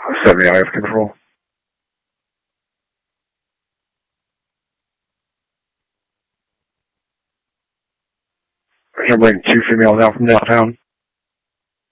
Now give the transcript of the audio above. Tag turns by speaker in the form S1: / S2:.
S1: 70 IF control. I can bring 2 females out from downtown.